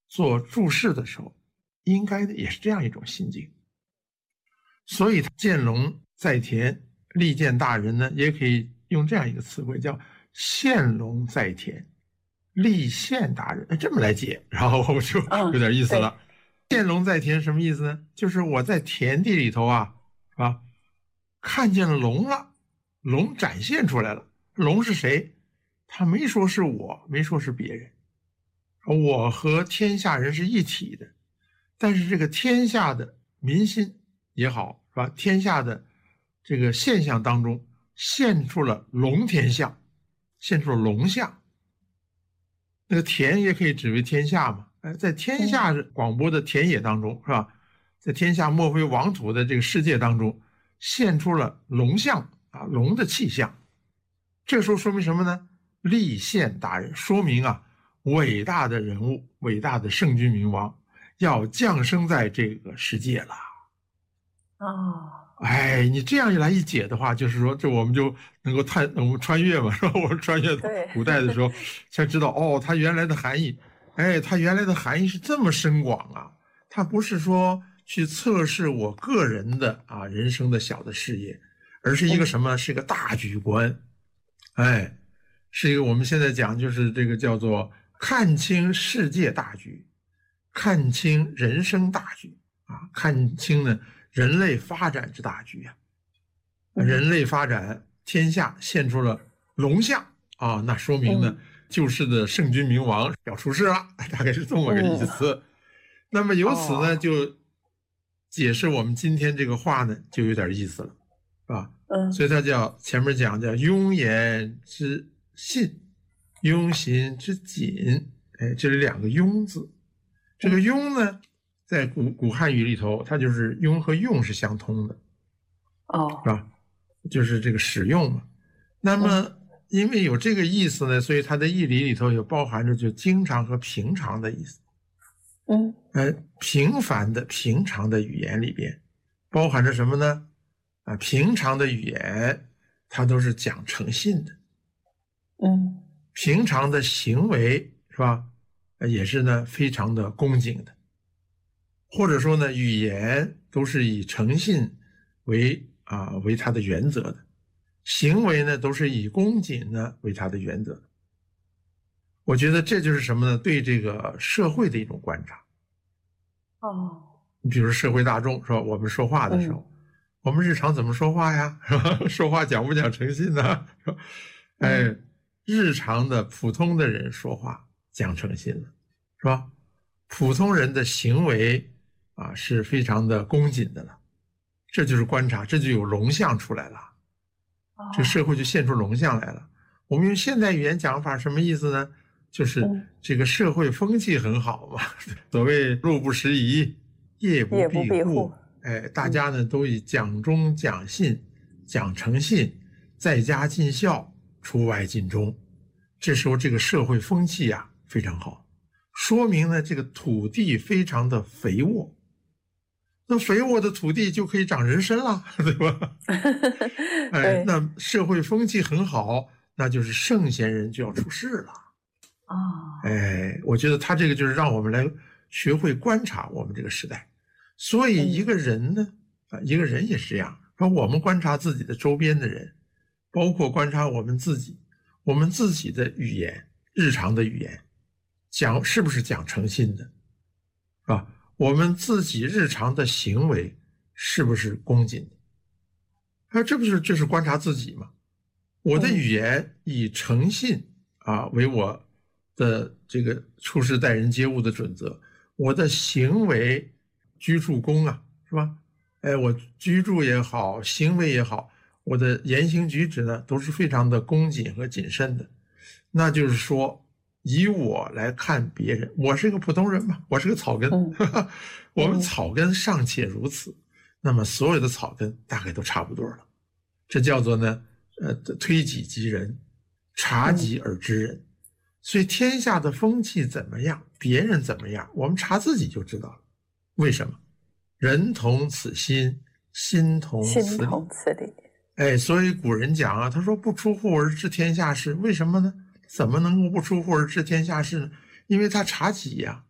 做注释的时候，应该的也是这样一种心境。所以见龙在田，利见大人呢，也可以用这样一个词汇，叫现龙在田，利现大人，这么来解，然后我就有点意思了。现龙在田什么意思呢？就是我在田地里头啊，是吧？看见了龙了，龙展现出来了。龙是谁？他没说是我，没说是别人。我和天下人是一体的，但是这个天下的民心也好，是吧？天下的这个现象当中，现出了龙天象，现出了龙象。那个田也可以指为天下嘛，在天下广博的田野当中，是吧？在天下莫非王土的这个世界当中，现出了龙象啊，龙的气象。这个时候说明什么呢？立宪大人，说明啊，伟大的人物，伟大的圣君明王要降生在这个世界了。哎，你这样一来一解的话，就是说，这我们就能够我们穿越嘛，是吧？我们穿越到古代的时候，才知道哦，它原来的含义，哎，它原来的含义是这么深广啊！它不是说去测试我个人的人生的小的事业，而是一个什么？是一个大局观，哎，是一个我们现在讲就是这个叫做看清世界大局，看清人生大局啊，看清呢。人类发展之大局啊，人类发展，天下现出了龙象啊，那说明呢，救世的圣君明王要出世了，大概是这么个意思。那么由此呢，就解释我们今天这个话呢，就有点意思了，是吧？所以它叫前面讲叫庸言之信，庸行之谨，哎，这里两个庸字，这个庸呢。在古汉语里头，它就是庸和用是相通的，是吧？就是这个使用嘛。那么因为有这个意思呢，所以它的义理里头有包含着就经常和平常的意思。平凡的平常的语言里边包含着什么呢？平常的语言它都是讲诚信的。平常的行为是吧？也是呢非常的恭敬的。或者说呢，语言都是以诚信为它的原则的，行为呢都是以恭谨呢为它的原则的。我觉得这就是什么呢？对这个社会的一种观察。你比如社会大众是吧？我们说话的时候，我们日常怎么说话呀？是吧？说话讲不讲诚信呢？是吧？哎，日常的普通的人说话讲诚信了，是吧？普通人的行为是非常的恭谨的了，这就是观察，这就有龙象出来了，这社会就现出龙象来了。我们用现代语言讲法什么意思呢？就是这个社会风气很好嘛，所谓路不拾遗，夜不闭户，哎，大家呢都以讲忠讲信讲诚信，在家尽孝，出外尽忠。这时候这个社会风气非常好，说明呢这个土地非常的肥沃。那肥沃的土地就可以长人参了，对吧？哎，那社会风气很好，那就是圣贤人就要出世了。哎，我觉得他这个就是让我们来学会观察我们这个时代。所以一个人呢，一个人也是这样，说我们观察自己的周边的人，包括观察我们自己，我们自己的语言，日常的语言，讲是不是讲诚信的，是吧？我们自己日常的行为是不是恭谨的？这不是就是观察自己吗？我的语言以诚信为我的这个处事待人接物的准则，我的行为居住宫是吧？哎，我居住也好，行为也好，我的言行举止呢都是非常的恭谨和谨慎的。那就是说，以我来看别人，我是个普通人嘛，我是个草根，我们草根尚且如此，那么所有的草根大概都差不多了。这叫做呢，推己及人，察己而知人。所以天下的风气怎么样，别人怎么样，我们查自己就知道了。为什么？人同此心，心同此理。哎，所以古人讲他说不出户而知天下事，为什么呢？怎么能够不出户而知天下事呢？因为他察己